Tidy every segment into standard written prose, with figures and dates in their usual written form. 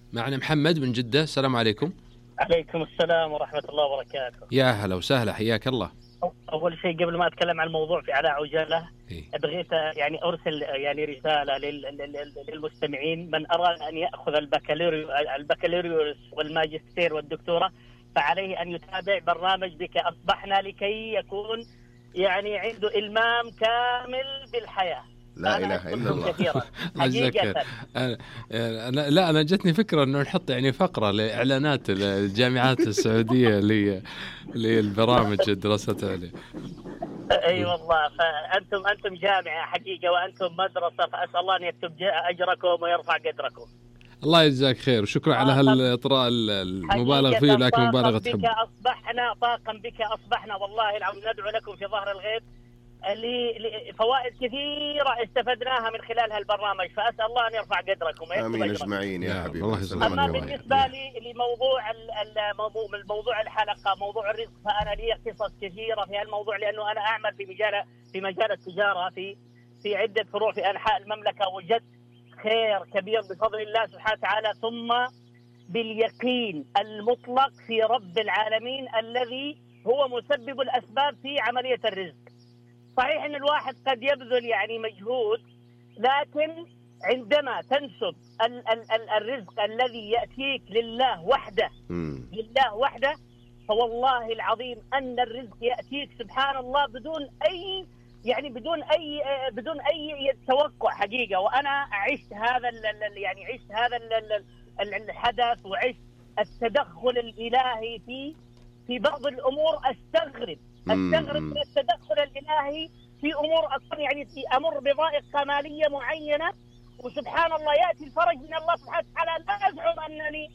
معنا محمد من جدة. السلام عليكم. عليكم السلام ورحمة الله وبركاته. يا هلا وسهلا، حياك الله. أول شيء قبل ما أتكلم عن الموضوع على عجالة بغيت يعني أرسل يعني رسالة للمستمعين. من أراد أن يأخذ البكالوريوس والماجستير والدكتوراه فعليه أن يتابع برنامج بك أصبحنا لكي يكون يعني عنده إلمام كامل بالحياة. لا إله إلا الله. حقيقة أنا جتني فكرة أنه نحط يعني فقرة لإعلانات الجامعات السعودية للبرامج الدراسات عليه. أي والله، فأنتم جامعة حقيقة وأنتم مدرسة، فأسأل الله أن يكتب أجركم ويرفع قدركم. الله يجزاك خير وشكرا على هالإطراء المبالغ فيه، لكن مبالغة تحب. طاقا بك أصبحنا والله العظيم ندعو لكم في ظهر الغيب لفوائد كثيرة استفدناها من خلال هالبرنامج، فأسأل الله أن يرفع قدركم. آمين أجمعين يا حبيبي. أما بالنسبة لي لموضوع الحلقة، موضوع الرزق، فأنا لي قصص كثيرة في هالموضوع، لأنه أنا أعمل في مجال التجارة في عدة فروع في أنحاء المملكة، وجدت خير كبير بفضل الله سبحانه وتعالى، ثم باليقين المطلق في رب العالمين الذي هو مسبب الأسباب في عملية الرزق. صحيح أن الواحد قد يبذل يعني مجهود، لكن عندما تنسب الرزق الذي يأتيك لله وحده فوالله العظيم أن الرزق يأتيك سبحان الله بدون أي توقع حقيقة. وأنا عشت هذا الحدث، وعشت التدخل الإلهي في بعض الأمور. أستغرب من التدخل الإلهي في أمور يعني أمر بضائقة مالية معينة، وسبحان الله يأتي الفرج من الله سبحانه وتعالى. لا أزعم أنني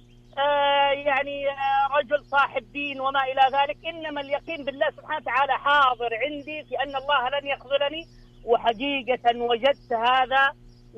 رجل صاحب دين وما إلى ذلك، إنما اليقين بالله سبحانه وتعالى حاضر عندي في أن الله لن يخذلني. وحقيقة وجدت هذا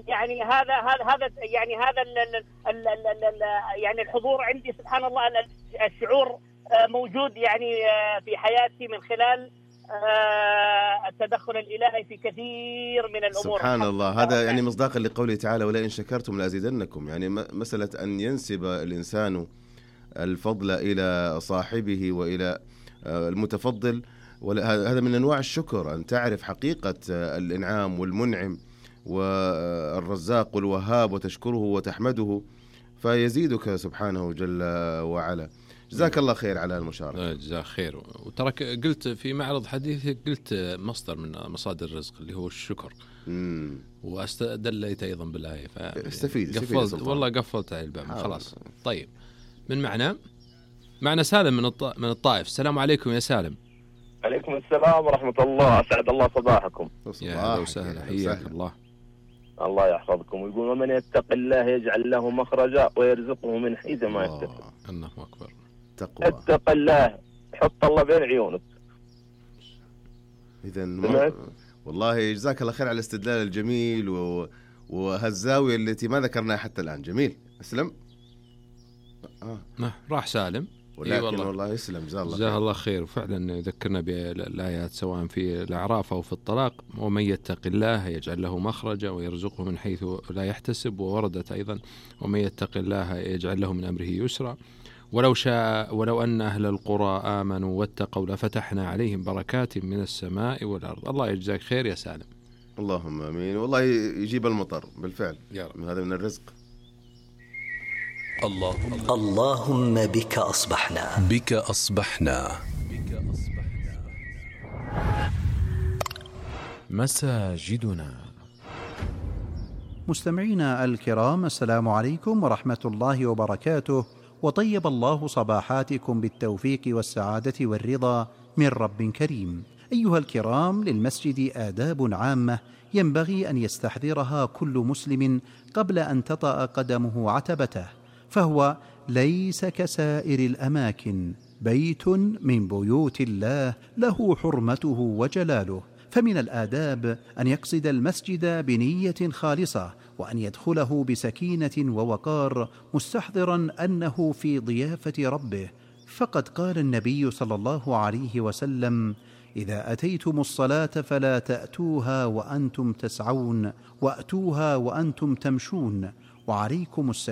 الحضور عندي سبحان الله، الشعور موجود يعني في حياتي من خلال التدخل الإلهي في كثير من الأمور. سبحان الله. هذا يعني مصداقا لقوله تعالى ولئن شكرتم لأزيدنكم. يعني مسألة أن ينسب الإنسان الفضل إلى صاحبه وإلى المتفضل، هذا من أنواع الشكر، أن تعرف حقيقة الإنعام والمنعم والرزاق والوهاب وتشكره وتحمده فيزيدك سبحانه جل وعلا. جزاك الله خير على المشاركة. جزاك خير. وترك قلت في معرض حديثك قلت مصدر من مصادر الرزق اللي هو الشكر، واستدليت أيضا بالآية، فاستفيد والله قفلت على الباب خلاص. طيب من معنا سالم من الطائف. السلام عليكم يا سالم. عليكم السلام ورحمة الله. أسعد الله صباحكم. يا أهلا وسهلا، حياك الله يحفظكم. ويقول ومن يتق الله يجعل له مخرجا ويرزقه من حيث ما يحتسب. الله أكبر. اتق الله، حط الله بين عيونك. إذن والله جزاك الله خير على الاستدلال الجميل وهالزاوية التي ما ذكرناها حتى الآن. جميل. أسلم. راح سالم. ولكن والله يسلم جزاه الله خير. وفعلا يذكرنا بالآيات سواء في الأعراف أو في الطلاق، ومن يتق الله يجعل له مخرجا ويرزقه من حيث لا يحتسب. ووردت أيضا ومن يتق الله يجعل له من أمره يسرا ولو أن أهل القرى آمنوا واتقوا لفتحنا عليهم بركات من السماء والأرض. الله يجزاك خير يا سالم. اللهم آمين. والله يجيب المطر بالفعل يا رب. هذا من الرزق. اللهم بك أصبحنا مساجدنا. مستمعينا الكرام، السلام عليكم ورحمة الله وبركاته، وطيب الله صباحاتكم بالتوفيق والسعادة والرضا من رب كريم. أيها الكرام، للمسجد آداب عامة ينبغي أن يستحضرها كل مسلم قبل أن تطأ قدمه عتبته، فهو ليس كسائر الأماكن، بيت من بيوت الله له حرمته وجلاله. فمن الآداب أن يقصد المسجد بنية خالصة، وأن يدخله بسكينة ووقار، مستحضرا أنه في ضيافة ربه. فقد قال النبي صلى الله عليه وسلم: إذا أتيتم الصلاة فلا تأتوها وأنتم تسعون، وأتوها وأنتم تمشون، وعليكم السكينة